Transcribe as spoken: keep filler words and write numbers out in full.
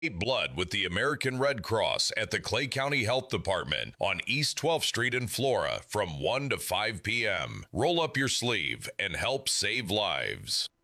Blood with the American Red Cross at the Clay County Health Department on East twelfth Street in Flora from one to five p.m. Roll up your sleeve and help save lives.